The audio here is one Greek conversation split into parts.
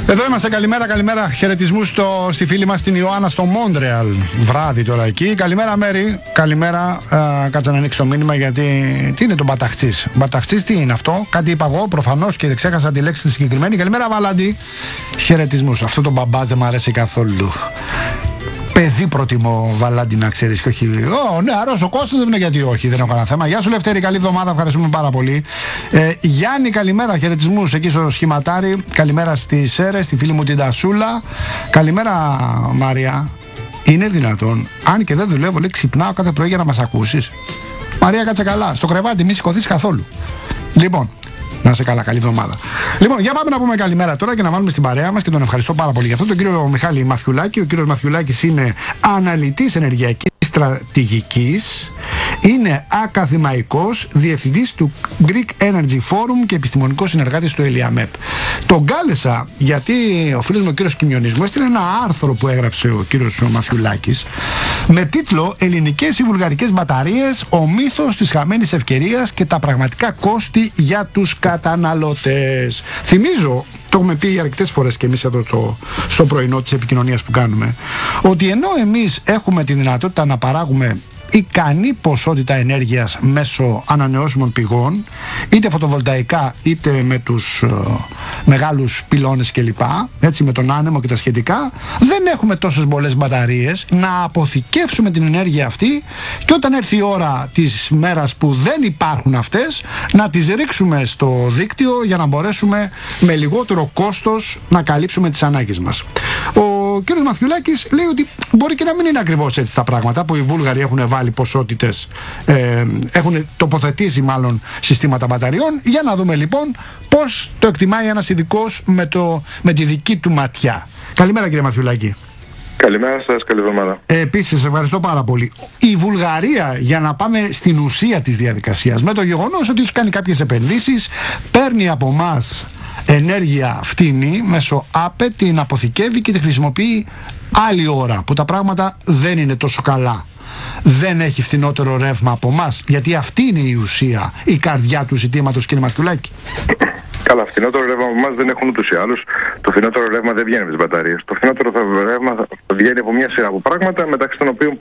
Εδώ είμαστε, καλημέρα. Χαιρετισμούς στη φίλη μας την Ιωάννα στο Μόντρεαλ. Βράδυ τώρα εκεί. Καλημέρα Μέρη. Καλημέρα. Κάτσε να ανοίξει το μήνυμα γιατί. Τι είναι το μπαταχτσής? Μπαταχτσής τι είναι αυτό? Κάτι είπα εγώ προφανώς και ξέχασα τη λέξη τη συγκεκριμένη. Καλημέρα Βαλάντη. Χαιρετισμούς. Αυτό το μπαμπάς δεν μου αρέσει καθόλου. Παιδί προτιμώ, Βαλάντη, να ξέρεις, και όχι. Νεαρός ο Κώστας, δεν είναι γιατί όχι, δεν έχω κανένα θέμα. Γεια σου Λευτέρη, καλή εβδομάδα, ευχαριστούμε πάρα πολύ. Γιάννη, καλημέρα, χαιρετισμούς εκεί στο σχηματάρι. Καλημέρα στη Σέρε, στη φίλη μου την Τασούλα. Καλημέρα Μαρία. Είναι δυνατόν, αν και δεν δουλεύω, λέει, ξυπνάω κάθε πρωί για να μας ακούσεις? Μαρία, κάτσε καλά. Στο κρεβάτι, μη σηκωθείς καθόλου. Λοιπόν, να είσαι καλά, καλή εβδομάδα. Λοιπόν, για πάμε να πούμε καλημέρα τώρα και να βάλουμε στην παρέα μας, και τον ευχαριστώ πάρα πολύ για αυτό, τον κύριο Μιχάλη Μαθιουλάκη. Ο κύριος Μαθιουλάκης είναι αναλυτής ενεργειακής στρατηγικής, είναι ακαδημαϊκός, διευθυντής του Greek Energy Forum και επιστημονικός συνεργάτης του ΕΛΙΑΜΕΠ. Τον κάλεσα γιατί ο φίλος μου ο κύριος Κιμιονής μου έστειλε ένα άρθρο που έγραψε ο κύριος Μαθιουλάκης με τίτλο «Ελληνικές ή βουλγαρικές μπαταρίες, ο μύθος της χαμένης ευκαιρίας και τα πραγματικά κόστη για τους καταναλωτές». Θυμίζω, το έχουμε πει αρκετές φορές και εμείς εδώ στο πρωινό της επικοινωνίας που κάνουμε, ότι ενώ εμείς έχουμε τη δυνατότητα να παράγουμε ικανή ποσότητα ενέργειας μέσω ανανεώσιμων πηγών, είτε φωτοβολταϊκά είτε με τους μεγάλους πυλώνες κλπ, έτσι, με τον άνεμο και τα σχετικά, δεν έχουμε τόσες πολλές μπαταρίες να αποθηκεύσουμε την ενέργεια αυτή και όταν έρθει η ώρα της μέρας που δεν υπάρχουν αυτές, να τις ρίξουμε στο δίκτυο για να μπορέσουμε με λιγότερο κόστος να καλύψουμε τις ανάγκες μας. Ο κ. Μαθιουλάκης λέει ότι μπορεί και να μην είναι ακριβώς έτσι τα πράγματα, που οι Βούλγαροι έχουν βάλει ποσότητες, έχουν τοποθετήσει μάλλον συστήματα μπαταριών. Για να δούμε λοιπόν πώς το εκτιμάει ένας ειδικός με τη δική του ματιά. Καλημέρα κύριε Μαθιουλάκη. Καλημέρα σας, καλή εβδομάδα. Επίσης, ευχαριστώ πάρα πολύ. Η Βουλγαρία, για να πάμε στην ουσία της διαδικασίας, με το γεγονός ότι έχει κάνει κάποιες επενδύσεις, παίρνει από εμάς ενέργεια φτηνή μέσω ΑΠΕ, την αποθηκεύει και τη χρησιμοποιεί άλλη ώρα που τα πράγματα δεν είναι τόσο καλά. Δεν έχει φθηνότερο ρεύμα από εμάς, γιατί αυτή είναι η ουσία, η καρδιά του ζητήματος, κύριε Μαθιουλάκη. Καλά, φθηνότερο ρεύμα από εμάς δεν έχουν ούτως ή άλλως. Το φθηνότερο ρεύμα δεν βγαίνει από τις μπαταρίες. Το φθηνότερο ρεύμα βγαίνει από μια σειρά από πράγματα, μεταξύ των οποίων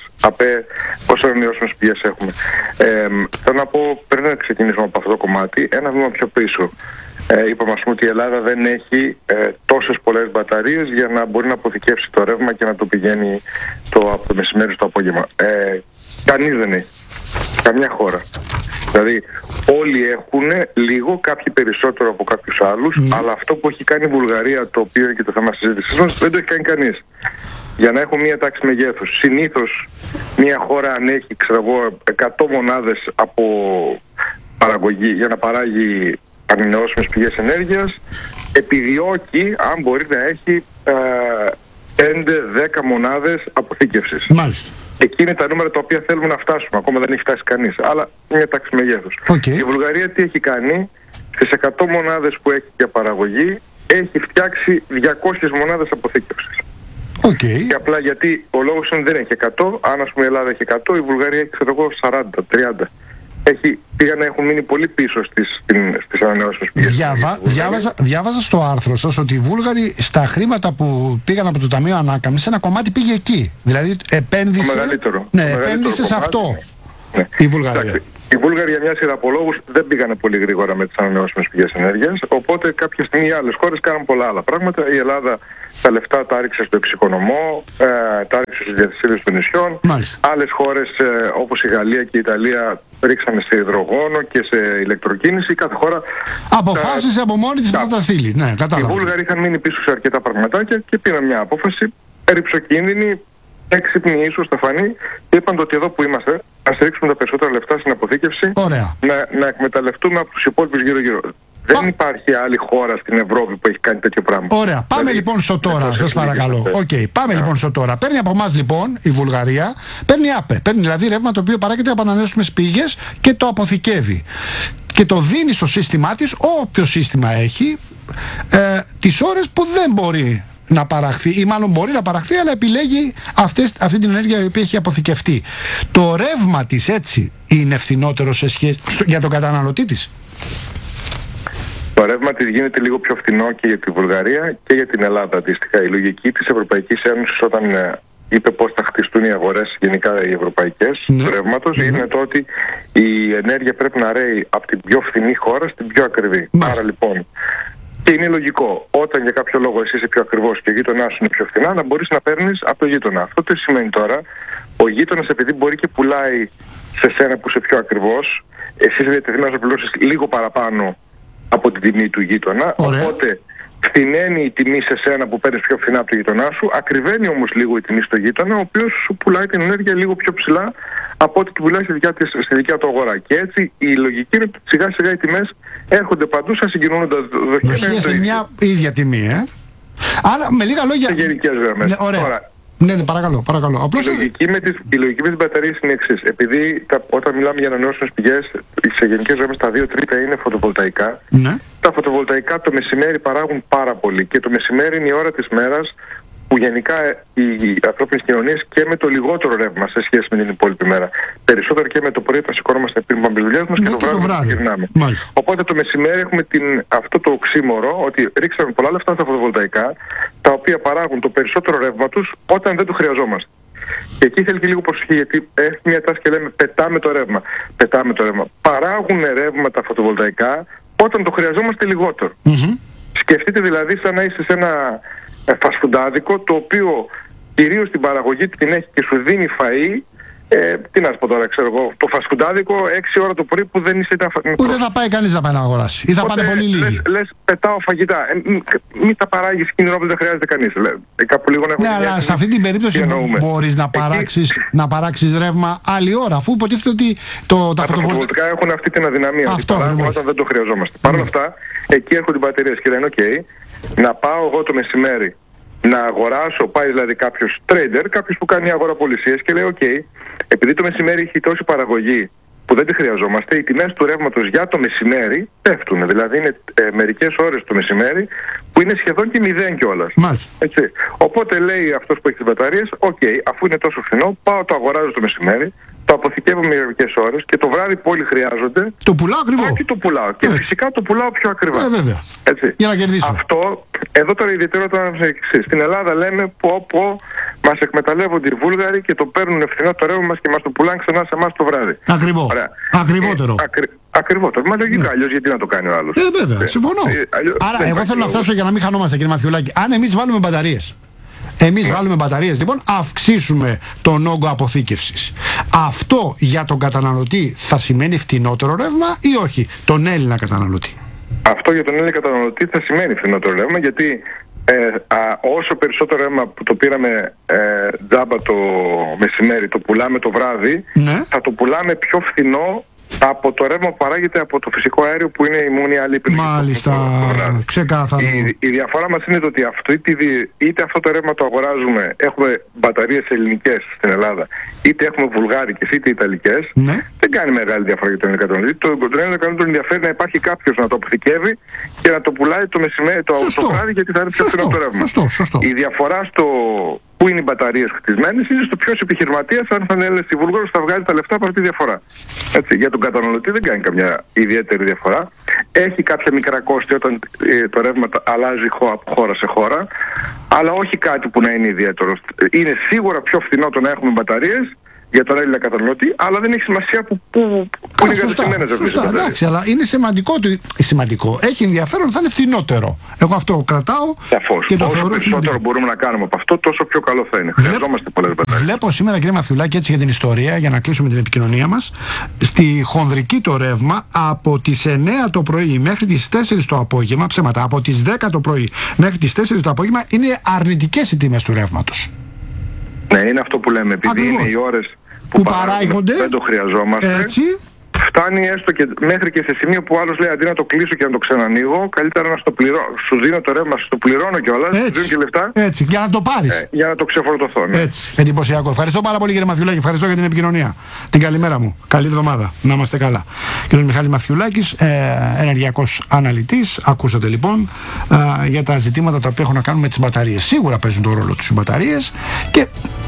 πόσες ανανεώσιμες πηγές έχουμε. Θέλω να πω, πριν να ξεκινήσουμε από αυτό το κομμάτι, ένα βήμα πιο πίσω. Είπαμε ότι η Ελλάδα δεν έχει τόσες πολλές μπαταρίες για να μπορεί να αποθηκεύσει το ρεύμα και να το πηγαίνει από το μεσημέρι στο απόγευμα. Κανείς δεν έχει. Καμιά χώρα. Δηλαδή όλοι έχουν λίγο, κάποιοι περισσότερο από κάποιους άλλους, αλλά αυτό που έχει κάνει η Βουλγαρία, το οποίο είναι και το θέμα συζήτησης μας, δεν το έχει κάνει κανείς. Για να έχουμε μια τάξη μεγέθους. Συνήθως μια χώρα αν έχει 100 μονάδες από παραγωγή για να παράγει ανανεώσιμες πηγές ενέργειας, επιδιώκει αν μπορεί να έχει 5-10 μονάδες αποθήκευσης. Μάλιστα. Εκεί είναι τα νούμερα τα οποία θέλουμε να φτάσουμε. Ακόμα δεν έχει φτάσει κανείς. Αλλά μια τάξη μεγέθους. Η Βουλγαρία τι έχει κάνει? Στις 100 μονάδες που έχει για παραγωγή, έχει φτιάξει 200 μονάδες αποθήκευσης. Και απλά γιατί ο λόγος είναι δεν έχει 100. Αν ας πούμε η Ελλάδα έχει 100, η Βουλγαρία έχει 40-30. Πήγαν να έχουν μείνει πολύ πίσω στις ανανεώσιμες πηγές. Διάβαζα στο άρθρο σας ότι οι Βούλγαροι στα χρήματα που πήγαν από το Ταμείο Ανάκαμψης, ένα κομμάτι πήγε εκεί. Δηλαδή επένδυσε, επένδυσε σε αυτό. Ναι. Η Βουλγαρία. Οι Βούλγαροι για μια σειρά από λόγους δεν πήγανε πολύ γρήγορα με τις ανανεώσιμες πηγές ενέργειας, οπότε κάποια στιγμή οι άλλες χώρες κάνουν πολλά άλλα πράγματα. Η Ελλάδα τα λεφτά τα ρίξε στο εξοικονομώ, τα ρίξε στις διαθεσίες των νησιών. Άλλες χώρες όπως η Γαλλία και η Ιταλία ρίξανε σε υδρογόνο και σε ηλεκτροκίνηση. Κάθε χώρα αποφάσισε από μόνη της να τα στείλει. Ναι, οι Βούλγαροι είχαν μείνει πίσω σε αρκετά πραγματάκια και πήραν μια απόφαση ρυψοκίνδυνη, έξυπνοι ίσως θα φανεί, και είπαν ότι εδώ που είμαστε, να στηρίξουμε τα περισσότερα λεφτά στην αποθήκευση, να εκμεταλλευτούμε από τους υπόλοιπους γύρω-γύρω. Δεν υπάρχει άλλη χώρα στην Ευρώπη που έχει κάνει τέτοιο πράγμα. Ωραία. Πάμε λοιπόν στο τώρα, σας παρακαλώ. Πάμε λοιπόν στο τώρα. Παίρνει από εμάς λοιπόν η Βουλγαρία, παίρνει ΑΠΕ. Παίρνει δηλαδή ρεύμα το οποίο παράγεται από ανανεώσιμες πηγές και το αποθηκεύει. Και το δίνει στο σύστημά της, όποιο σύστημα έχει, τις ώρες που δεν μπορεί να παραχθεί, ή μάλλον μπορεί να παραχθεί, αλλά επιλέγει αυτή την ενέργεια η οποία έχει αποθηκευτεί. Το ρεύμα της έτσι είναι φθηνότερο σε σχέση για τον καταναλωτή της. το ρεύμα της γίνεται λίγο πιο φθηνό και για τη Βουλγαρία και για την Ελλάδα αντίστοιχα. Η λογική της Ευρωπαϊκής Ένωσης όταν είπε πώς θα χτιστούν οι αγορές γενικά οι ευρωπαϊκές του ρεύματος είναι το ότι η ενέργεια πρέπει να ρέει από την πιο φθηνή χώρα στην πιο ακριβή. Άρα λοιπόν, και είναι λογικό, όταν για κάποιο λόγο εσύ είσαι πιο ακριβώς και ο γείτονάς σου είναι πιο φθηνά, να μπορείς να παίρνεις από το γείτονα. Αυτό τι σημαίνει τώρα? Ο γείτονας, επειδή μπορεί και πουλάει σε σένα που είσαι πιο ακριβώς, εσύ είσαι διατεθειμένος να πληρώσεις λίγο παραπάνω από την τιμή του γείτονα. Οπότε φθηναίνει η τιμή σε σένα που παίρνεις πιο φθηνά από το γείτονά σου, ακριβένει όμως λίγο η τιμή στο γείτονα, ο οποίος σου πουλάει την ενέργεια λίγο πιο ψηλά από ό,τι την πουλάει στη δικιά του αγορά. Και έτσι η λογική είναι ότι σιγά σιγά οι τιμές έρχονται παντού σαν συγκοινωνούντα δοχεία. Σε μια ίδια τιμή, Άρα με λίγα λόγια. Σε γενικές γραμμές. Ναι, παρακαλώ. Απλώς... Η λογική με τις μπαταρίες είναι η εξής. Επειδή όταν μιλάμε για ανανεώσιμες πηγές, σε γενικές γραμμές τα 2 τρίτα είναι φωτοβολταϊκά. Ναι. Τα φωτοβολταϊκά το μεσημέρι παράγουν πάρα πολύ και το μεσημέρι είναι η ώρα της μέρας που γενικά οι ανθρώπινες κοινωνίες και με το λιγότερο ρεύμα σε σχέση με την υπόλοιπη μέρα. Περισσότερο και με το πρωί θα σηκώνομαστε πριν από τις δουλειές μας και το βράδυ γυρνάμε. Οπότε το μεσημέρι έχουμε αυτό το οξύμορο ότι ρίξαμε πολλά λεφτά στα φωτοβολταϊκά, τα οποία παράγουν το περισσότερο ρεύμα τους όταν δεν το χρειαζόμαστε. Και εκεί θέλει και λίγο προσοχή, γιατί έχει μια τάση και λέμε πετάμε το ρεύμα. Παράγουν ρεύμα τα φωτοβολταϊκά όταν το χρειαζόμαστε λιγότερο. Σκεφτείτε δηλαδή σαν να είσαι σε ένα φασφουντάδικο το οποίο κυρίως την παραγωγή την έχει και σου δίνει φαΐ. Τι να σου πω τώρα, ξέρω εγώ, το φασφουντάδικο 6 ώρα το πρωί που δεν είσαι. Που δεν θα πάει κανείς να πάει να αγοράσει. Ή θα πάνε πολύ λίγοι. Λες πετάω φαγητά. Μην τα παράγεις εκείνη που δεν χρειάζεται κανείς. Κάπου λίγο να ναι, αλλά σε αυτή την περίπτωση μπορείς να παράξεις ρεύμα άλλη ώρα, αφού υποτίθεται ότι τα φωτοβολταϊκά έχουν αυτή την αδυναμία. Αυτό παράγουν όταν δεν το χρειαζόμαστε. Παρ' όλα αυτά, εκεί έρχονται οι μπαταρίες και λένε: OK, να πάω εγώ το μεσημέρι να αγοράσω, πάει δηλαδή κάποιος trader, κάποιος που κάνει αγοραπολισίες και λέει: OK, επειδή το μεσημέρι έχει τόση παραγωγή που δεν τη χρειαζόμαστε, οι τιμές του ρεύματος για το μεσημέρι πέφτουν. Δηλαδή είναι μερικές ώρες το μεσημέρι που είναι σχεδόν και 0 κιόλας. Έτσι. Οπότε λέει αυτός που έχει τις μπαταρίες: OK, αφού είναι τόσο φθηνό, πάω το αγοράζω το μεσημέρι, το αποθηκεύω μερικές ώρες και το βράδυ που όλοι χρειάζονται, το πουλάω ακριβό. Το πουλάω. Και φυσικά το πουλάω πιο ακριβά. Βέβαια. Έτσι. Για να κερδίσω. Αυτό, εδώ τώρα η ιδιαιτερότητα είναι εξής. Στην Ελλάδα λέμε πω μας εκμεταλλεύονται οι Βούλγαροι και το παίρνουν φθηνό το ρεύμα μας και μας το πουλάνε ξανά σε εμάς το βράδυ. Ακριβότερο. Ακριβότερο. Μα λογικά, αλλιώς γιατί να το κάνει ο άλλος. Βέβαια, συμφωνώ. Άρα, εγώ θέλω να φτάσω για να μην χανόμαστε, κύριε Μαθιουλάκη. Αν εμείς βάλουμε μπαταρίες. Βάλουμε μπαταρίες, λοιπόν, αυξήσουμε τον όγκο αποθήκευσης. Αυτό για τον καταναλωτή θα σημαίνει φτηνότερο ρεύμα ή όχι, τον Έλληνα καταναλωτή? Αυτό για τον Έλληνα καταναλωτή θα σημαίνει φτηνότερο ρεύμα, γιατί όσο περισσότερο ρεύμα που το πήραμε τζάμπα το μεσημέρι, το πουλάμε το βράδυ, θα το πουλάμε πιο φθηνό από το ρεύμα που παράγεται από το φυσικό αέριο που είναι η μόνη άλλη επιλογή. Μάλιστα, ξεκάθαρα. Η διαφορά μας είναι ότι είτε αυτό το ρεύμα το αγοράζουμε, έχουμε μπαταρίες ελληνικές στην Ελλάδα, είτε έχουμε βουλγάρικες είτε ιταλικές, δεν κάνει μεγάλη διαφορά για τον Έλληνα καταναλωτή. Τον Έλληνα καταναλωτή ενδιαφέρει να υπάρχει κάποιος να το αποθηκεύει και να το πουλάει το μεσημέρι, το βράδυ, γιατί θα είναι πιο φθηνό το ρεύμα. Η διαφορά στο πού είναι οι μπαταρίες χτισμένες είναι στο ποιος επιχειρηματίας, αν θα είναι στη Βουλγάρος, θα βγάλει τα λεφτά από αυτή τη διαφορά. Έτσι, για τον καταναλωτή δεν κάνει καμιά ιδιαίτερη διαφορά. Έχει κάποια μικρά κόστη όταν το ρεύμα αλλάζει από χώρα σε χώρα, αλλά όχι κάτι που να είναι ιδιαίτερο. Είναι σίγουρα πιο φθηνό το να έχουμε μπαταρίες για τον Έλληνα καταναλωτή, αλλά δεν έχει σημασία που είναι εγκαταστημένες αυτές οι μπαταρίες. Εντάξει, αλλά είναι σημαντικό. Έχει ενδιαφέρον, θα είναι φθηνότερο. Εγώ αυτό κρατάω. Σαφώς. Και το όσο περισσότερο σημαντικό μπορούμε να κάνουμε από αυτό, τόσο πιο καλό θα είναι. Χρειαζόμαστε πολλές μπαταρίες. Βλέπω σήμερα, κύριε Μαθιουλάκη, έτσι για την ιστορία, για να κλείσουμε την επικοινωνία μας, στη χονδρική το ρεύμα από τις 9 το πρωί μέχρι τις 4 το απόγευμα, ψέματα, από τις 10 το πρωί μέχρι τις 4 το απόγευμα, είναι αρνητικές οι τιμές του ρεύματος. Ναι, είναι αυτό που λέμε. Επειδή είναι οι ώρες που παράγονται, δεν το χρειαζόμαστε. Έτσι. Φτάνει έστω και μέχρι και σε σημείο που άλλος λέει αντί να το κλείσω και να το ξανανοίγω, καλύτερα να στο πληρώνω. Σου δίνω το ρεύμα, σου το πληρώνω κιόλας, σου δίνω και λεφτά. Έτσι, για να το πάρεις. Για να το ξεφορτωθώ. Ναι. Έτσι. Εντυπωσιακό. Ευχαριστώ πάρα πολύ, κύριε Μαθιουλάκη. Ευχαριστώ για την επικοινωνία. Την καλημέρα μου. Καλή εβδομάδα. Να είμαστε καλά. Κύριος Μιχάλης Μαθιουλάκης, ενεργειακός αναλυτής. Ακούσατε λοιπόν για τα ζητήματα τα οποία έχουν να κάνουν με τις μπαταρίες. Σίγουρα παίζουν τον ρόλο τους οι μπαταρίες και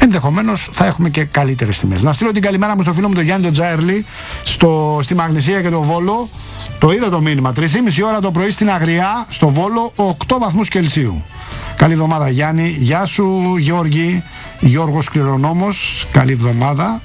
ενδεχομένως θα έχουμε και καλύτερες τιμές. Να στείλω την καλημέρα μου στο φίλο μου τον Γιάννη τον Τζάερλι στη Μαγνησία και το Βόλο. Το είδα το μήνυμα. 3,5 ώρα το πρωί στην Αγριά, στο Βόλο, 8 βαθμούς Κελσίου. Καλή εβδομάδα Γιάννη. Γεια σου Γιώργη. Γιώργος Κληρονόμος. Καλή εβδομάδα.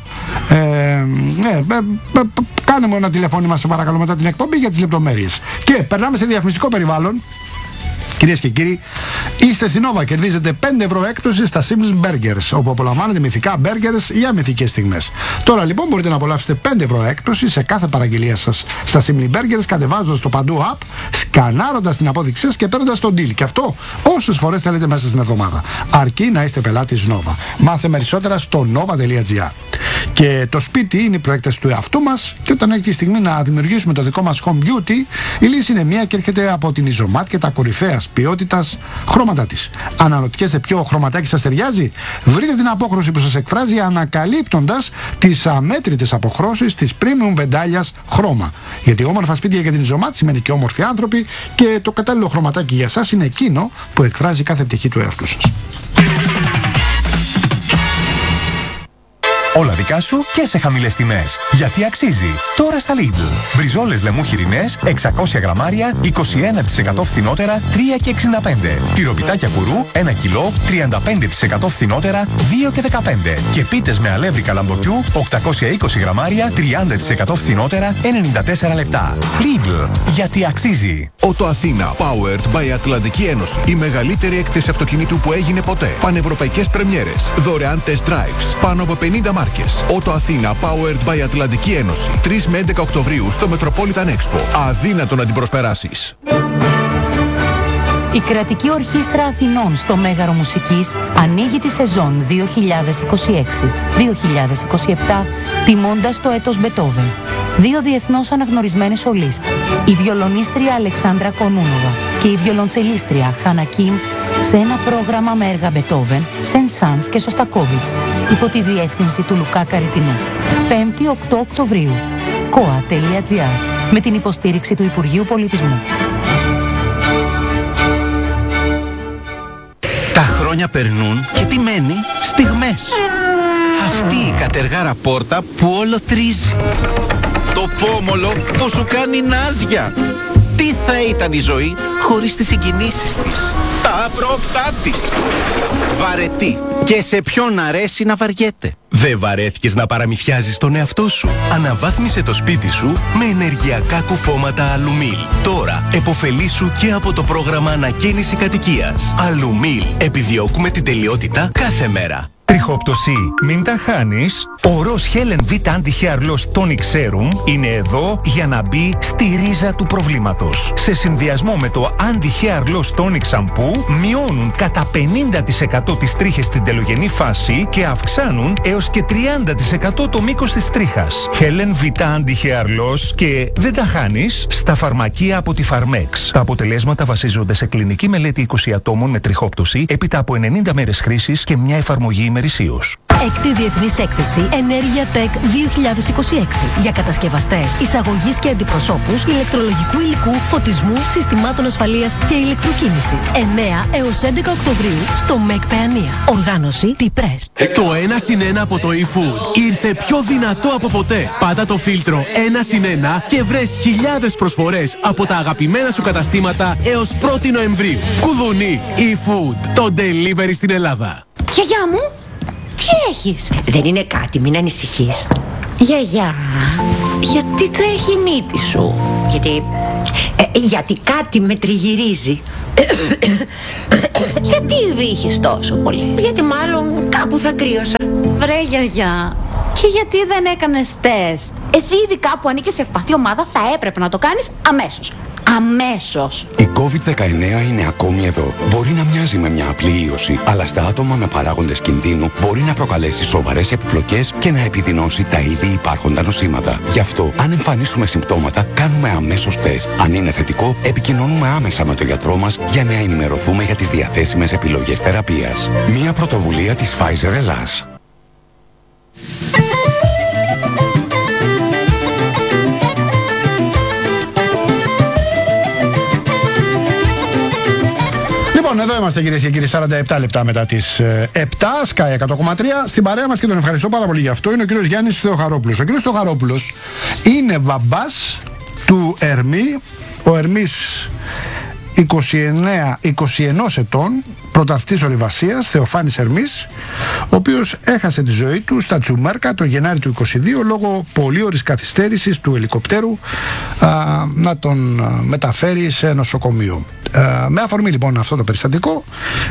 Κάνε μου ένα τηλεφώνημα σε παρακαλώ μετά την εκπομπή για τις λεπτομέρειες. Και περνάμε σε διαφημιστικό περιβάλλον. Κυρίες και κύριοι, είστε στην Nova, κερδίζετε 5 ευρώ έκπτωση στα Simple Burgers, όπου απολαμβάνετε μυθικά burgers για μυθικές στιγμές. Τώρα λοιπόν μπορείτε να απολαύσετε 5 ευρώ έκπτωση σε κάθε παραγγελία σας στα Simple Burgers, κατεβάζοντας το παντού app, σκανάροντας την απόδειξή σας και παίρνοντας τον deal. Και αυτό όσες φορές θέλετε μέσα στην εβδομάδα. Αρκεί να είστε πελάτης Nova. Μάθε περισσότερα στο nova.gr. Και το σπίτι είναι η προέκταση του εαυτού μας, και όταν έχει τη στιγμή να δημιουργήσουμε το δικό μας home beauty, η λύση είναι μία και έρχεται από την Isomat και τα κορυφαίας ποιότητας χρώματα της. Αν αναρωτιέστε ποιο χρωματάκι σας ταιριάζει, βρείτε την απόχρωση που σας εκφράζει ανακαλύπτοντας τις αμέτρητες αποχρώσεις της premium βεντάλιας χρώμα. Γιατί όμορφα σπίτια για την Isomat σημαίνει και όμορφοι άνθρωποι, και το κατάλληλο χρωματάκι για σας είναι εκείνο που εκφράζει κάθε πτυχή του εαυτού σας. Όλα δικά σου και σε χαμηλές τιμές. Γιατί αξίζει. Τώρα στα Lidl. Μπριζόλες λεμού χοιρινές, 600 γραμμάρια, 21% φθηνότερα, 3,65. Τυροπιτάκια κουρού, 1 κιλό, 35% φθηνότερα, 2,15. Και πίτες με αλεύρι καλαμποκιού, 820 γραμμάρια, 30% φθηνότερα, 94 λεπτά. Lidl. Γιατί αξίζει. Ότο Αθήνα, powered by Ατλαντική Ένωση. Η μεγαλύτερη έκθεση αυτοκινήτου που έγινε ποτέ. Πανευρωπαϊκές πρεμιέρες. Δωρεάν test drives. Πάνω από 50 μάρκες. Ότο Αθήνα, powered by Ατλαντική Ένωση. 3 με 11 Οκτωβρίου στο Metropolitan Expo. Αδύνατο να την προσπεράσεις. Η Κρατική Ορχήστρα Αθηνών στο Μέγαρο Μουσικής ανοίγει τη σεζόν 2026-2027 τιμώντας το έτος Μπετόβεν. 2 διεθνώς αναγνωρισμένοι σολίστ, η βιολονίστρια Αλεξάνδρα Κονούνοβα και η βιολοντσελίστρια Χάνα Κιμ, σε ένα πρόγραμμα με έργα Μπετόβεν, Σεν-Σανς και Σωστακόβιτς, υπό τη διεύθυνση του Λουκά Καριτινού. 5η 8 Οκτωβρίου. koa.gr, με την υποστήριξη του Υπουργείου Πολιτισμού. Τα χρόνια περνούν και τι μένει? Στιγμές. Αυτή η κατεργάρα πόρτα που όλο τρίζει. Το πόμολο που σου κάνει νάζια. Τι θα ήταν η ζωή χωρίς τις συγκινήσεις της, τα απρόπτά της. Βαρετή. Και σε ποιον αρέσει να βαριέται. Δεν βαρέθηκες να παραμυθιάζεις τον εαυτό σου? Αναβάθμισε το σπίτι σου με ενεργειακά κουφώματα Αλουμίλ. Τώρα επωφελήσου και από το πρόγραμμα ανακαίνιση κατοικίας. Αλουμίλ. Επιδιώκουμε την τελειότητα κάθε μέρα. Τριχόπτωση, μην τα χάνεις. Ο ροζ Helen V Anti-Hair Loss Tonic Serum είναι εδώ για να μπει στη ρίζα του προβλήματος. Σε συνδυασμό με το Anti-Hair Loss Tonic Shampoo μειώνουν κατά 50% τις τρίχες στην τελογενή φάση και αυξάνουν έως και 30% το μήκος της τρίχας. Helen V Anti-Hair Loss και δεν τα χάνεις στα φαρμακεία από τη Pharmex. Τα αποτελέσματα βασίζονται σε κλινική μελέτη 20 ατόμων με τριχόπτωση έπειτα από 90 μέρες χρήσης και μια εφαρμογή ημερησίως. Έκτη Διεθνής Έκθεση Ενέργεια Tech 2026 για κατασκευαστές, εισαγωγής και αντιπροσώπους ηλεκτρολογικού υλικού, φωτισμού, συστημάτων ασφαλείας και ηλεκτροκίνησης. 9 έως 11 Οκτωβρίου στο ΜΕΚ Παιανία. Οργάνωση T-Press. Το 1+1 από το eFood ήρθε πιο δυνατό από ποτέ. Πάτα το φίλτρο 1+1 και βρες χιλιάδες προσφορές από τα αγαπημένα σου καταστήματα έως 1η Νοεμβρίου. Κουδουνί eFood, το delivery στην Ελλάδα. Γιαγιά μου, τι έχεις? Δεν είναι κάτι, μην ανησυχείς. Γιαγιά, γιατί τρέχει η μύτη σου? Γιατί κάτι με τριγυρίζει. Γιατί βύχεις τόσο πολύ? Γιατί μάλλον κάπου θα κρύωσα. Βρε γιαγιά, και γιατί δεν έκανες τεστ? Εσύ ήδη κάπου ανήκεις σε ευπαθή ομάδα, θα έπρεπε να το κάνεις αμέσως. Αμέσως. Η COVID-19 είναι ακόμη εδώ. Μπορεί να μοιάζει με μια απλή ίωση, αλλά στα άτομα με παράγοντες κινδύνου μπορεί να προκαλέσει σοβαρές επιπλοκές και να επιδεινώσει τα ήδη υπάρχοντα νοσήματα. Γι' αυτό, αν εμφανίσουμε συμπτώματα, κάνουμε αμέσως τεστ. Αν είναι θετικό, επικοινωνούμε άμεσα με τον γιατρό μας για να ενημερωθούμε για τις διαθέσιμες επιλογές θεραπείας. Μια πρωτοβουλία της Pfizer Ελλάς. Λοιπόν, εδώ είμαστε κυρίες και κύριοι, 47 λεπτά μετά τις 7, Sky 100,3. Στην παρέα μας και τον ευχαριστώ πάρα πολύ γι' αυτό είναι ο κύριος Γιάννης Θεοχαρόπουλος. Ο κύριος Θεοχαρόπουλος είναι μπαμπάς του Ερμή. Ο Ερμής 21 ετών, πρωταθλητής ορειβασίας, Θεοφάνης Ερμής, ο οποίος έχασε τη ζωή του στα Τσουμέρκα το Γενάρη του 22 λόγω πολύωρης καθυστέρησης του ελικοπτέρου να τον μεταφέρει σε νοσοκομείο. Με αφορμή λοιπόν αυτό το περιστατικό,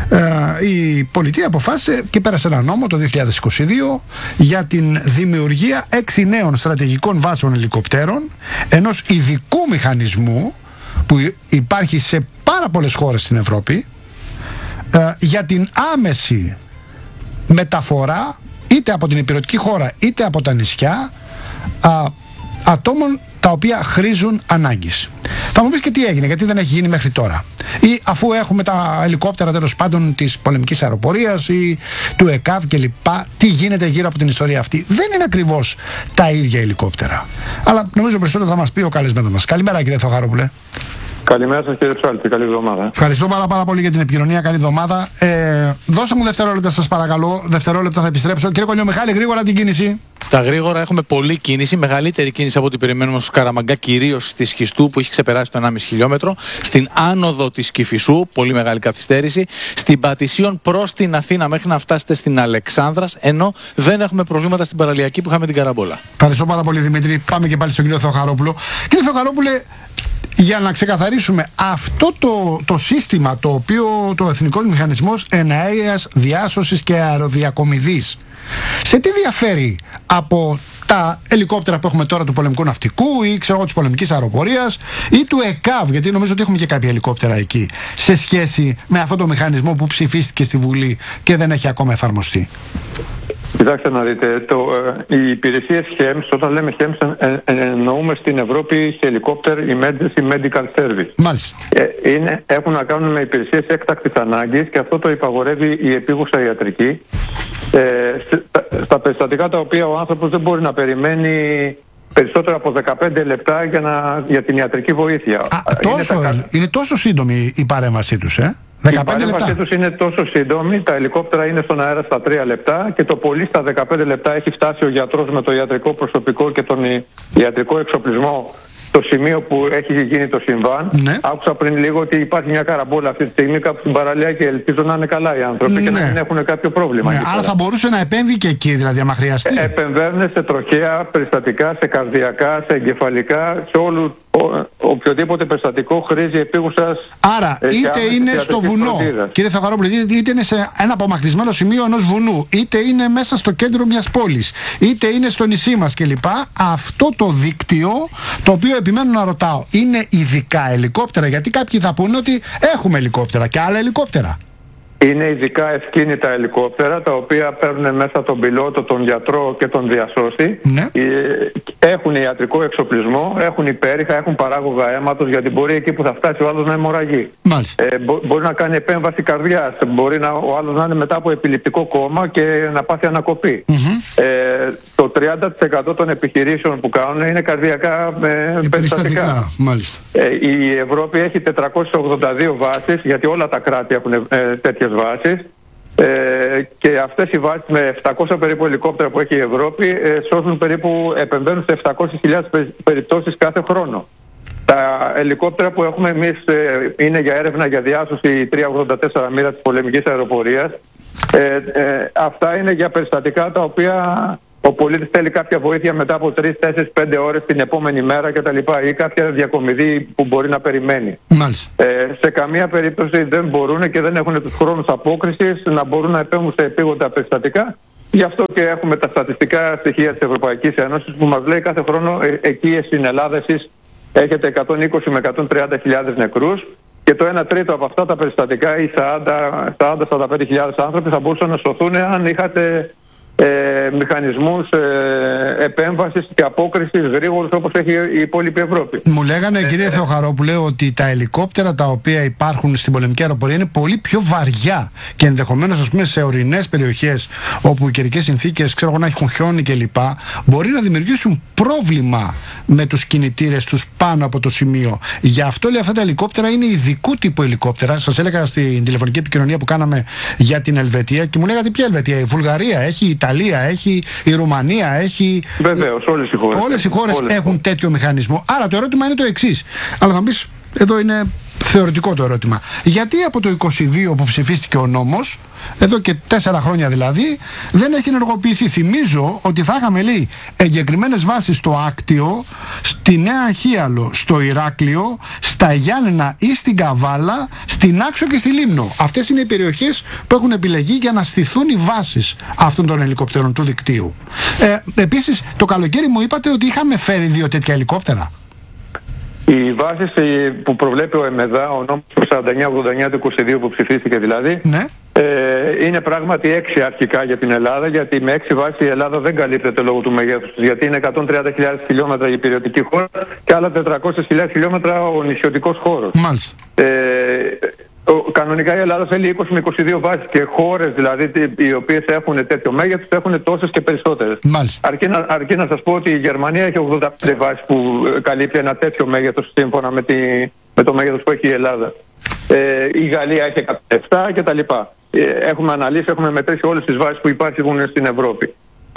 η πολιτεία αποφάσισε και πέρασε ένα νόμο το 2022 για την δημιουργία 6 νέων στρατηγικών βάσεων ελικοπτέρων, ενός ειδικού μηχανισμού που υπάρχει σε πάρα πολλές χώρες στην Ευρώπη, για την άμεση μεταφορά είτε από την υπηρετική χώρα είτε από τα νησιά ατόμων τα οποία χρήζουν ανάγκης. Θα μου πεις και τι έγινε, γιατί δεν έχει γίνει μέχρι τώρα. Ή αφού έχουμε τα ελικόπτερα τέλος πάντων της πολεμικής αεροπορίας ή του ΕΚΑΒ κλπ. Τι γίνεται γύρω από την ιστορία αυτή. Δεν είναι ακριβώς τα ίδια ελικόπτερα. Αλλά νομίζω περισσότερο θα μας πει ο καλεσμένος μας. Καλημέρα κύριε Θεοχαρόπουλε. Καλημέρα σας κύριε Ψάλτη, καλή εβδομάδα. Ευχαριστώ πάρα πολύ για την επικοινωνία, καλή εβδομάδα. Δώστε μου δευτερόλεπτα σας παρακαλώ, δευτερόλεπτα θα επιστρέψω. Κύριε Κολιομιχάλη, γρήγορα την κίνηση. Στα γρήγορα έχουμε πολλή κίνηση, μεγαλύτερη κίνηση από ό,τι περιμένουμε στο Σκαραμαγκά, κυρίως στη Σχιστού που έχει ξεπεράσει το 1,5 χιλιόμετρο. Στην άνοδο της Κηφισού, πολύ μεγάλη καθυστέρηση. Στην Πατησίων προς την Αθήνα μέχρι να φτάσετε στην Αλεξάνδρας, ενώ δεν έχουμε προβλήματα στην παραλιακή που είχαμε την Καραμπόλα. Ευχαριστώ πάρα πολύ Δημήτρη. Πάμε και πάλι στον κύριο Θεοχαρόπουλο. Κύριε Θεοχαρόπουλε, για να ξεκαθαρίσουμε, αυτό το σύστημα το οποίο το Εθνικός Μηχανισμός Εναέριας Διάσωσης και Αεροδιακομιδής, σε τι διαφέρει από τα ελικόπτερα που έχουμε τώρα του πολεμικού ναυτικού ή ξέρω της πολεμικής αεροπορίας ή του ΕΚΑΒ, γιατί νομίζω ότι έχουμε και κάποια ελικόπτερα εκεί, σε σχέση με αυτό το μηχανισμό που ψηφίστηκε στη Βουλή και δεν έχει ακόμα εφαρμοστεί? Κοιτάξτε να δείτε, οι υπηρεσίες HEMS, όταν λέμε HEMS εννοούμε στην Ευρώπη Helicopter Emergency Medical Service. Μάλιστα. Έχουν να κάνουν με υπηρεσίες έκτακτης ανάγκης και αυτό το υπαγορεύει η επίγουσα ιατρική. Στα περιστατικά τα οποία ο άνθρωπος δεν μπορεί να περισσότερο από 15 λεπτά για την ιατρική βοήθεια. Είναι τόσο σύντομη η παρέμβασή τους, 15 η παρέμβασή τους είναι τόσο σύντομη, τα ελικόπτερα είναι στον αέρα στα 3 λεπτά και το πολύ στα 15 λεπτά έχει φτάσει ο γιατρός με το ιατρικό προσωπικό και τον ιατρικό εξοπλισμό στο σημείο που έχει γίνει το συμβάν. Ναι. Άκουσα πριν λίγο ότι υπάρχει μια καραμπόλα αυτή τη στιγμή κάπου στην παραλία και ελπίζω να είναι καλά οι άνθρωποι και να μην έχουν κάποιο πρόβλημα. Άρα θα μπορούσε να επέμβει και εκεί, δηλαδή, άμα χρειαστεί. Επεμβαίνουν σε τροχαία περιστατικά, σε καρδιακά, σε εγκεφαλικά, σε οποιοδήποτε περιστατικό χρήζει επίγουσας. Άρα, είτε είναι στο βουνό, κύριε Θεοχαρόπουλε, είτε είναι σε ένα απομακρυσμένο σημείο ενός βουνού, είτε είναι μέσα στο κέντρο μιας πόλης, είτε είναι στο νησί μας κλπ. Αυτό το δίκτυο, το οποίο επιμένω να ρωτάω, είναι ειδικά ελικόπτερα? Γιατί κάποιοι θα πούνε ότι έχουμε ελικόπτερα και άλλα ελικόπτερα. Είναι ειδικά ευκίνητα ελικόπτερα τα οποία παίρνουν μέσα τον πιλότο, τον γιατρό και τον διασώστη. Ναι. Έχουν ιατρικό εξοπλισμό, έχουν υπέρηχα, έχουν παράγωγα αίματος, γιατί μπορεί εκεί που θα φτάσει ο άλλος να αιμορραγεί. Μπορεί να κάνει επέμβαση καρδιάς, μπορεί ο άλλος να είναι μετά από επιληπτικό κόμμα και να πάθει ανακοπή. Το 30% των επιχειρήσεων που κάνουν είναι καρδιακά περιστατικά. Η Ευρώπη έχει 482 βάσεις, γιατί όλα τα κράτη έχουν τέτοιες βάσεις, και αυτές οι βάσεις με 700 περίπου ελικόπτερα που έχει η Ευρώπη επεμβαίνουν σε 700.000 περιπτώσεις κάθε χρόνο. Τα ελικόπτερα που έχουμε εμείς είναι για έρευνα για διάσωση 384 μοίρα της πολεμικής αεροπορίας. Αυτά είναι για περιστατικά τα οποία ο πολίτης θέλει κάποια βοήθεια μετά από 3, 4, 5 ώρες την επόμενη μέρα κτλ. Ή κάποια διακομιδή που μπορεί να περιμένει. Σε καμία περίπτωση δεν μπορούν και δεν έχουν τους χρόνους απόκρισης να μπορούν να επέμβουν σε επίγοντα περιστατικά. Γι' αυτό και έχουμε τα στατιστικά στοιχεία της Ευρωπαϊκής Ένωσης που μας λέει κάθε χρόνο εκεί στην Ελλάδα εσείς έχετε 120 με 130.000 νεκρούς και το 1 τρίτο από αυτά τα περιστατικά ή 40-45.000 άνθρωποι θα μπορούσαν να σωθούν αν είχατε μηχανισμούς επέμβασης και απόκρισης γρήγορους όπως έχει η υπόλοιπη Ευρώπη. Μου λέγανε, κύριε Θεοχαρόπουλε, ότι τα ελικόπτερα τα οποία υπάρχουν στην πολεμική αεροπορία είναι πολύ πιο βαριά και ενδεχομένως, ας πούμε, σε ορεινές περιοχές όπου οι καιρικές συνθήκες, ξέρω εγώ, να έχουν χιόνι κλπ., μπορεί να δημιουργήσουν πρόβλημα με τους κινητήρες τους πάνω από το σημείο. Γι' αυτό, λέει, αυτά τα ελικόπτερα είναι ειδικού τύπου ελικόπτερα. Σας έλεγα στην τηλεφωνική επικοινωνία που κάναμε για την Ελβετία και μου λέγατε ποια Ελβετία? Η Βουλγαρία έχει, η Ιταλία έχει, η Ρουμανία έχει. Βεβαίως, όλες οι χώρες. Όλες οι χώρες έχουν τέτοιο μηχανισμό. Άρα το ερώτημα είναι το εξής. Αλλά θα μου πεις, εδώ είναι θεωρητικό το ερώτημα. Γιατί από το 22 που ψηφίστηκε ο νόμος, εδώ και 4 χρόνια δηλαδή, δεν έχει ενεργοποιηθεί? Θυμίζω ότι θα είχαμε, λέει, εγκεκριμένες βάσεις στο Άκτιο, στη Νέα Αχίαλο, στο Ηράκλειο, στα Γιάννενα ή στην Καβάλα, στην Άξο και στη Λίμνο. Αυτές είναι οι περιοχές που έχουν επιλεγεί για να στηθούν οι βάσεις αυτών των ελικόπτερων του δικτύου. Επίσης, το καλοκαίρι μου είπατε ότι είχαμε φέρει 2 τέτοια ελικόπτερα. Οι βάσεις που προβλέπει ο ΕΜΕΔΑ, ο νόμος 49-89 του 22 που ψηφίστηκε δηλαδή, ναι, είναι πράγματι 6 αρχικά για την Ελλάδα, γιατί με 6 βάσεις η Ελλάδα δεν καλύπτεται λόγω του μεγέθους της, γιατί είναι 130.000 χιλιόμετρα η υπηρετική χώρα και άλλα 400.000 χιλιόμετρα ο νησιωτικός χώρος. Μάλιστα. Κανονικά η Ελλάδα θέλει 20 με 22 βάσεις και χώρες δηλαδή οι οποίες έχουν τέτοιο μέγεθος έχουν τόσες και περισσότερες. Αρκεί να σας πω ότι η Γερμανία έχει 85 βάσεις που καλύπτει ένα τέτοιο μέγεθος σύμφωνα με το μέγεθος που έχει η Ελλάδα. Η Γαλλία έχει 17 κτλ. Έχουμε αναλύσει, έχουμε μετρήσει όλες τις βάσεις που υπάρχουν στην Ευρώπη.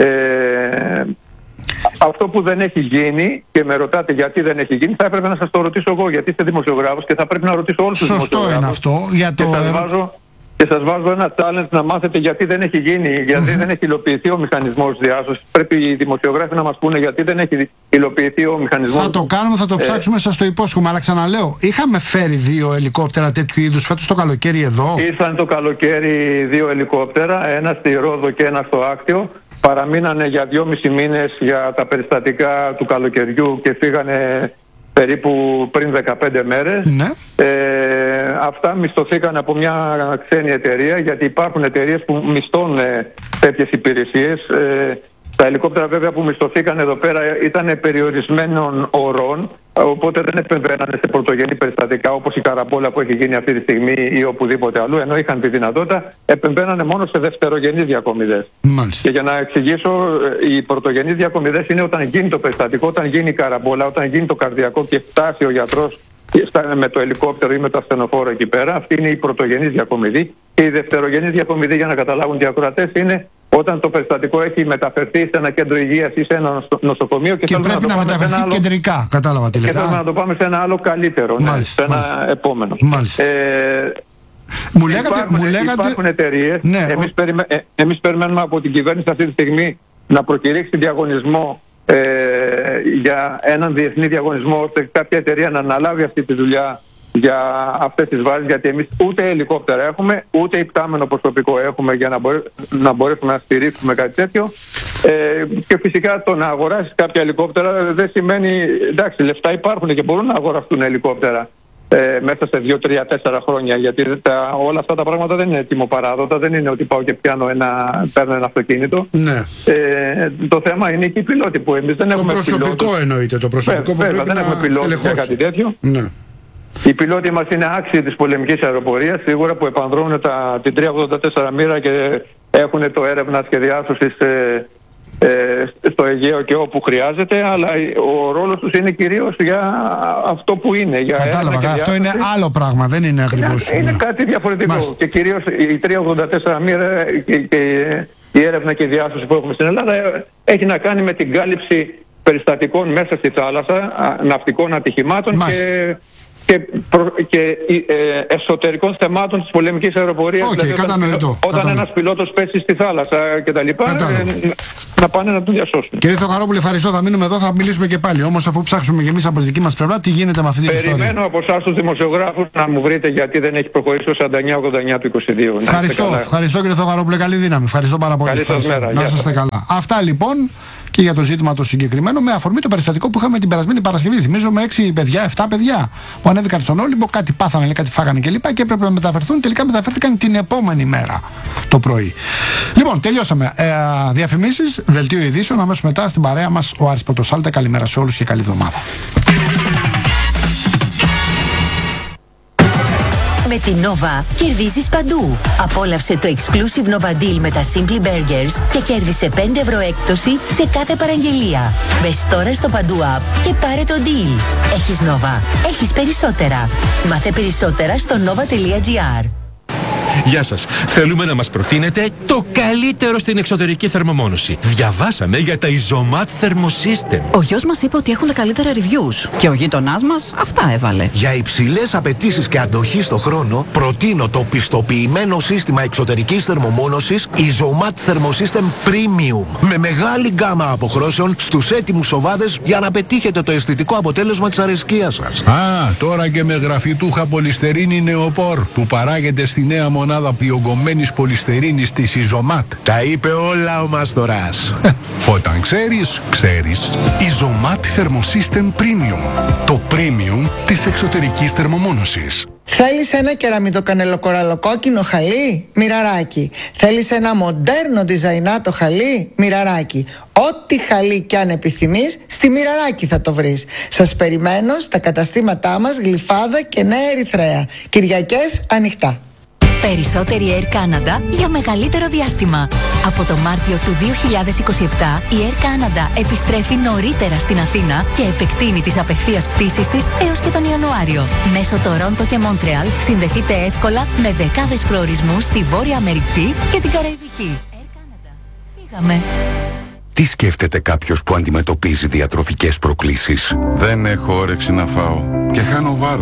Αυτό που δεν έχει γίνει και με ρωτάτε γιατί δεν έχει γίνει, θα έπρεπε να σας το ρωτήσω εγώ, γιατί είστε δημοσιογράφος και θα πρέπει να ρωτήσω όλους τους δημοσιογράφους. Σωστό είναι αυτό. Για το... Και σας βάζω ένα challenge να μάθετε γιατί δεν έχει γίνει, γιατί δεν έχει υλοποιηθεί ο μηχανισμός διάσωσης. Πρέπει οι δημοσιογράφοι να μας πούνε γιατί δεν έχει υλοποιηθεί ο μηχανισμός. Θα το κάνουμε, θα το ψάξουμε, σας το υπόσχομαι. Αλλά ξαναλέω, είχαμε φέρει 2 ελικόπτερα τέτοιου είδους φέτος το καλοκαίρι εδώ? Ήρθαν το καλοκαίρι 2 ελικόπτερα, ένα στη Ρόδο και ένα στο Άκτιο. Παραμείνανε για 2,5 μήνες για τα περιστατικά του καλοκαιριού και φύγανε περίπου πριν 15 μέρες. Ναι. Αυτά μισθωθήκαν από μια ξένη εταιρεία, γιατί υπάρχουν εταιρείες που μισθώνουν τέτοιες υπηρεσίες. Τα ελικόπτερα βέβαια που μισθωθήκαν εδώ πέρα ήταν περιορισμένων ωρών, οπότε δεν επεμβαίνανε σε πρωτογενή περιστατικά όπως η καραμπόλα που έχει γίνει αυτή τη στιγμή ή οπουδήποτε αλλού, ενώ είχαν τη δυνατότητα, επεμβαίνανε μόνο σε δευτερογενείς διακομιδές. Μάλιστα. Και για να εξηγήσω, οι πρωτογενείς διακομιδές είναι όταν γίνει το περιστατικό, όταν γίνει η καραμπόλα, όταν γίνει το καρδιακό και φτάσει ο γιατρός με το ελικόπτερο ή με το ασθενοφόρο εκεί πέρα. Αυτή είναι η πρωτογενής διακομιδή. Και η δευτερογενής διακομιδή, για να καταλάβουν οι ακροατές, είναι όταν το περιστατικό έχει μεταφερθεί σε ένα κέντρο υγείας ή σε ένα νοσοκομείο και πρέπει να μεταφερθεί κεντρικά. Κατάλαβα τι λέτε. Και θέλουμε να το πάμε σε ένα άλλο καλύτερο, σε ένα επόμενο. Μου λέγατε... Υπάρχουν εταιρείες. Ναι, εμείς περιμένουμε από την κυβέρνηση αυτή τη στιγμή να προκηρύξει διαγωνισμό για έναν διεθνή διαγωνισμό, ώστε κάποια εταιρεία να αναλάβει αυτή τη δουλειά για αυτές τις βάσεις, γιατί εμείς ούτε ελικόπτερα έχουμε, ούτε υπτάμενο προσωπικό έχουμε για να μπορέσουμε να στηρίξουμε κάτι τέτοιο. Και φυσικά το να αγοράσεις κάποια ελικόπτερα δεν σημαίνει, εντάξει, λεφτά υπάρχουν και μπορούν να αγοραστούν ελικόπτερα μέσα σε 2, 3, 4 χρόνια, γιατί όλα αυτά τα πράγματα δεν είναι τιμοπαράδοτα, δεν είναι ότι πάω και παίρνω ένα αυτοκίνητο. Ναι. Το θέμα είναι και οι πιλότοι που εμείς δεν έχουμε πιλότους. Το προσωπικό εννοείται, το προσωπικό που πρέπει δεν έχουμε πιλότους για κάτι τέτοιο. Ναι. Οι πιλότοι μας είναι άξιοι της πολεμικής αεροπορίας, σίγουρα, που επανδρώνουν την 384 μοίρα και έχουν το έρευνα και διάσωσης στο Αιγαίο και όπου χρειάζεται, αλλά ο ρόλος τους είναι κυρίως για αυτό που είναι. Κατάλαβα, αυτό είναι άλλο πράγμα, δεν είναι ακριβώς. Είναι κάτι διαφορετικό. Και κυρίως η 384 μοίρα και η έρευνα και η διάσωση που έχουμε στην Ελλάδα έχει να κάνει με την κάλυψη περιστατικών μέσα στη θάλασσα, ναυτικών ατυχημάτων και εσωτερικών θεμάτων της πολεμικής αεροπορίας. Όταν ένας πιλότος πέσει στη θάλασσα κτλ. Να πάνε να τον διασώσουν. Κύριε Θεοχαρόπουλε, ευχαριστώ. Θα μείνουμε εδώ, θα μιλήσουμε και πάλι. Όμως, αφού ψάξουμε και εμείς από τη δική μας πλευρά, τι γίνεται με αυτή την ιστορία. Περιμένω από εσάς τους δημοσιογράφους να μου βρείτε γιατί δεν έχει προχωρήσει το 49-89 του 22. Ευχαριστώ κύριε Θεοχαρόπουλε, καλή δύναμη. Ευχαριστώ πάρα πολύ. Καλή σας μέρα. Να είστε καλά. Αυτά λοιπόν. και για το ζήτημα το συγκεκριμένο, με αφορμή το περιστατικό που είχαμε την περασμένη Παρασκευή. Θυμίζω με 6 παιδιά, 7 παιδιά που ανέβηκαν στον Όλυμπο, κάτι πάθανε, κάτι φάγανε κλπ. Και έπρεπε να μεταφερθούν. Τελικά μεταφέρθηκαν την επόμενη μέρα το πρωί. Λοιπόν, τελειώσαμε. Διαφημίσεις, δελτίο ειδήσεων. Αμέσως μετά στην παρέα μας ο Άρης Πρωτοσάλτα. Καλημέρα σε όλους και καλή εβδομάδα. Με την Nova κερδίζεις παντού. Απόλαυσε το exclusive Nova Deal με τα Simply Burgers και κέρδισε 5 ευρώ έκπτωση σε κάθε παραγγελία. Μπες τώρα στο Παντού App και πάρε το deal. Έχεις Nova. Έχεις περισσότερα. Μάθε περισσότερα στο nova.gr. Γεια σας. Θέλουμε να μας προτείνετε το καλύτερο στην εξωτερική θερμομόνωση. Διαβάσαμε για τα Isomat Thermosystem. Ο γιος μας είπε ότι έχουν τα καλύτερα reviews και ο γείτονάς μας αυτά έβαλε. Για υψηλές απαιτήσεις και αντοχή στο χρόνο, προτείνω το πιστοποιημένο σύστημα εξωτερικής θερμομόνωσης Isomat Thermosystem Premium. Με μεγάλη γκάμα αποχρώσεων στους έτοιμους σοβάδες για να πετύχετε το αισθητικό αποτέλεσμα της αρεσκίας σας. Τώρα και με γραφιτούχα πολυστερίνη νεοπόρ που παράγεται στη νέα μονάδα διογκωμένης πολυστερίνης της Isomat. Τα είπε όλα ο Μάστορας. Όταν ξέρεις, ξέρεις. Isomat Thermosystem Premium. Το premium της εξωτερικής θερμομόνωσης. Θέλεις ένα κεραμιδοκανελοκοραλοκόκκινο χαλί? Μοιραράκι. Θέλεις ένα μοντέρνο διζαϊνάτο χαλί? Μοιραράκι. Ό,τι χαλί κι αν επιθυμείς, στη Μοιραράκι θα το βρεις. Σας περιμένω στα καταστήματά μας Γλυφάδα και Νέα Ερυθρέα. Κυριακές ανοιχτά. Περισσότερη Air Canada για μεγαλύτερο διάστημα. Από το Μάρτιο του 2027 η Air Canada επιστρέφει νωρίτερα στην Αθήνα και επεκτείνει τις απευθείας πτήσεις της έως και τον Ιανουάριο. Μέσω Τορόντο και Μόντρεαλ συνδεθείτε εύκολα με δεκάδες προορισμούς στη Βόρεια Αμερική και την Καραϊβική. Air Canada. Φύγαμε. Τι σκέφτεται κάποιος που αντιμετωπίζει διατροφικές προκλήσεις? Δεν έχω όρεξη να φάω και χάνω βάρος.